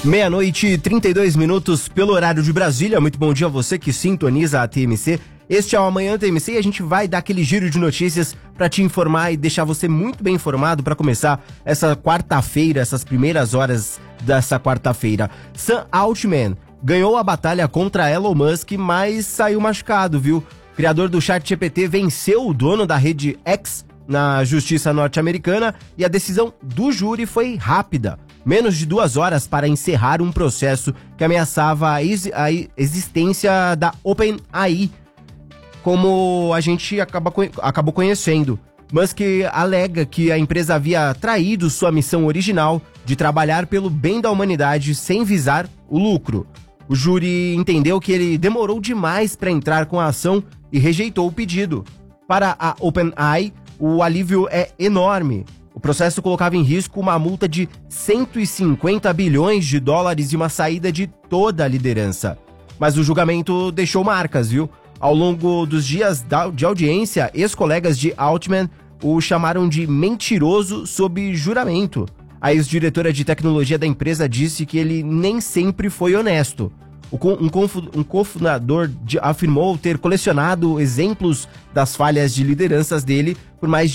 Meia-noite e 32 minutos pelo horário de Brasília. Muito bom dia a você que sintoniza a TMC. Este é o Amanhã TMC e a gente vai dar aquele giro de notícias para te informar e deixar você muito bem informado para começar essa quarta-feira, essas primeiras horas dessa quarta-feira. Sam Altman ganhou a batalha contra Elon Musk, mas saiu machucado, viu? O criador do ChatGPT venceu o dono da rede X na justiça norte-americana e a decisão do júri foi rápida. Menos de 2 horas para encerrar um processo que ameaçava a existência da OpenAI, como a gente acabou conhecendo. Musk alega que a empresa havia traído sua missão original de trabalhar pelo bem da humanidade sem visar o lucro. O júri entendeu que ele demorou demais para entrar com a ação e rejeitou o pedido. Para a OpenAI, o alívio é enorme. O processo colocava em risco uma multa de 150 bilhões de dólares e uma saída de toda a liderança. Mas o julgamento deixou marcas, viu? Ao longo dos dias de audiência, ex-colegas de Altman o chamaram de mentiroso sob juramento. A ex-diretora de tecnologia da empresa disse que ele nem sempre foi honesto. Um cofundador afirmou ter colecionado exemplos das falhas de lideranças dele por mais de